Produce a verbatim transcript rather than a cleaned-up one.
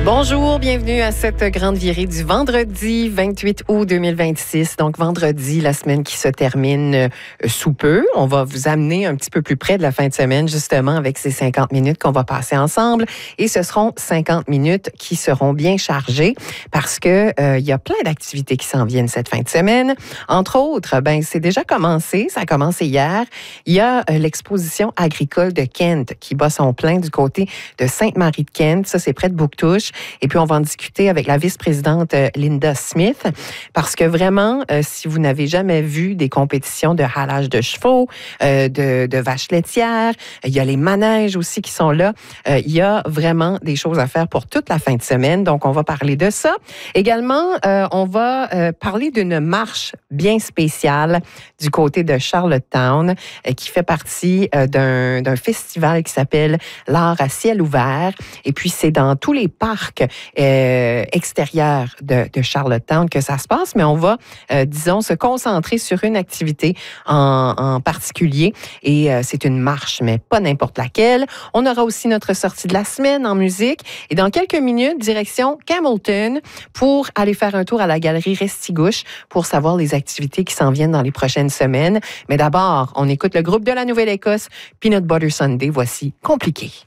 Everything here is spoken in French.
Bonjour, bienvenue à cette grande virée du vendredi vingt-huit août deux mille vingt-six. Donc, vendredi, la semaine qui se termine euh, sous peu. On va vous amener un petit peu plus près de la fin de semaine, justement, avec ces cinquante minutes qu'on va passer ensemble. Et ce seront cinquante minutes qui seront bien chargées parce que euh, il y a plein d'activités qui s'en viennent cette fin de semaine. Entre autres, ben, c'est déjà commencé. Ça a commencé hier. Il y a euh, l'exposition agricole de Kent qui bat son plein du côté de Sainte-Marie-de-Kent. Ça, c'est près de Bouctouche. Et puis, on va en discuter avec la vice-présidente euh, Linda Smith, parce que vraiment, euh, si vous n'avez jamais vu des compétitions de halage de chevaux, euh, de, de vaches laitières, il y a les manèges aussi qui sont là. Euh, il y a vraiment des choses à faire pour toute la fin de semaine. Donc, on va parler de ça. Également, euh, on va euh, parler d'une marche bien spéciale du côté de Charlottetown, euh, qui fait partie euh, d'un, d'un festival qui s'appelle l'Art à ciel ouvert. Et puis, c'est dans tous les parcs Euh, extérieur de, de Charlottetown que ça se passe, mais on va, euh, disons, se concentrer sur une activité en, en particulier et euh, c'est une marche, mais pas n'importe laquelle. On aura aussi notre sortie de la semaine en musique et dans quelques minutes, direction Campbellton pour aller faire un tour à la galerie Restigouche pour savoir les activités qui s'en viennent dans les prochaines semaines. Mais d'abord, on écoute le groupe de la Nouvelle-Écosse, Peanut Butter Sunday. Voici Compliqué.